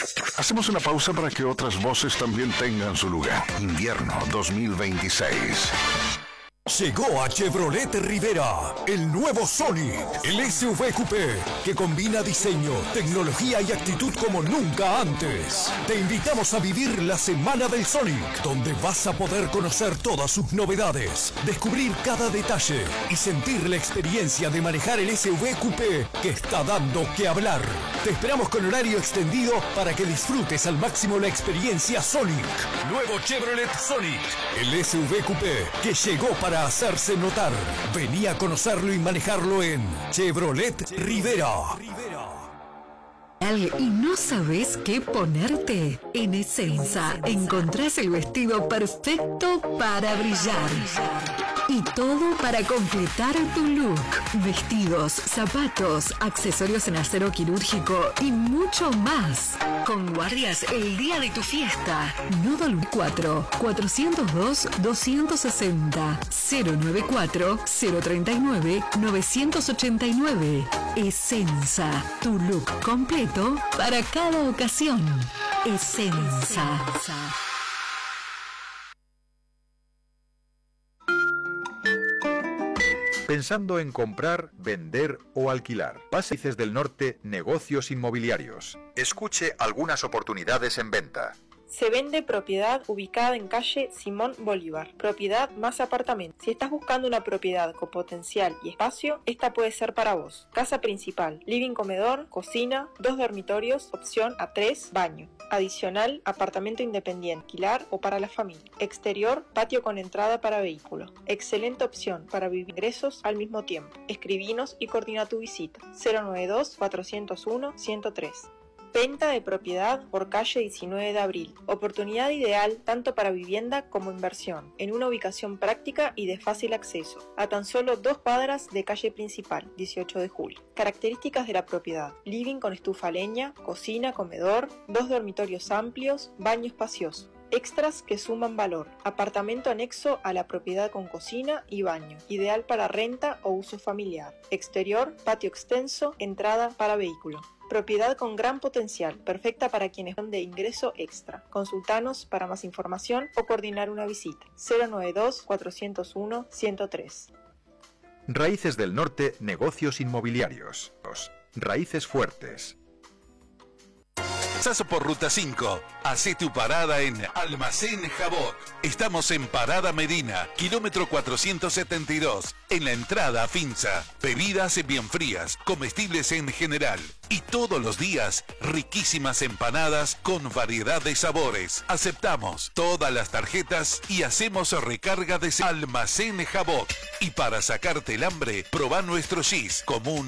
Hacemos una pausa para que otras voces también tengan su lugar. Invierno 2026. Llegó a Chevrolet Rivera el nuevo Sonic, el SUV coupé que combina diseño, tecnología y actitud como nunca antes. Te invitamos a vivir la Semana del Sonic, donde vas a poder conocer todas sus novedades, descubrir cada detalle y sentir la experiencia de manejar el SUV coupé que está dando que hablar. Te esperamos con horario extendido para que disfrutes al máximo la experiencia Sonic. Nuevo Chevrolet Sonic, el SUV coupé que llegó para hacerse notar. Vení a conocerlo y manejarlo en Chevrolet Rivera. ¿Y no sabes qué ponerte? En Essenza encontrás el vestido perfecto para brillar. Y todo para completar tu look. Vestidos, zapatos, accesorios en acero quirúrgico y mucho más. Con guardias el día de tu fiesta. Nódulo 4-402-260. 094-039-989. Essenza. Tu look completo para cada ocasión. Essenza. Pensando en comprar, vender o alquilar. Países del Norte, negocios inmobiliarios. Escuche algunas oportunidades en venta. Se vende propiedad ubicada en calle Simón Bolívar. Propiedad más apartamento. Si estás buscando una propiedad con potencial y espacio, esta puede ser para vos. Casa principal, living comedor, cocina, 2 dormitorios, opción A3, baño. Adicional, apartamento independiente, alquilar o para la familia. Exterior, patio con entrada para vehículos. Excelente opción para vivir ingresos al mismo tiempo. Escribinos y coordina tu visita. 092-401-103. Venta de propiedad por calle 19 de abril. Oportunidad ideal tanto para vivienda como inversión, en una ubicación práctica y de fácil acceso, a tan solo 2 cuadras de calle principal, 18 de julio. Características de la propiedad: living con estufa a leña, cocina, comedor, 2 dormitorios amplios, baño espacioso. Extras que suman valor: apartamento anexo a la propiedad con cocina y baño, ideal para renta o uso familiar. Exterior, patio extenso, entrada para vehículo. Propiedad con gran potencial, perfecta para quienes son de ingreso extra. Consultanos para más información o coordinar una visita. 092-401-103. Raíces del Norte, negocios inmobiliarios. Raíces fuertes. Pasazo por Ruta 5. Hacé tu parada en Almacén Jabot. Estamos en Parada Medina, kilómetro 472, en la entrada a Finza. Bebidas bien frías, comestibles en general. Y todos los días, riquísimas empanadas con variedad de sabores. Aceptamos todas las tarjetas y hacemos recarga de Almacén Jabot. Y para sacarte el hambre, probá nuestro gis común.